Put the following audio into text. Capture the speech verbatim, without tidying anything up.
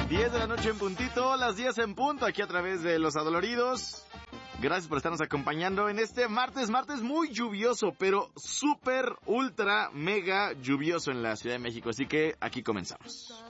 diez de la noche en puntito, las diez en punto, aquí a través de Los Adoloridos. Gracias por estarnos acompañando en este martes, martes muy lluvioso, pero súper, ultra, mega lluvioso en la Ciudad de México. Así que aquí comenzamos.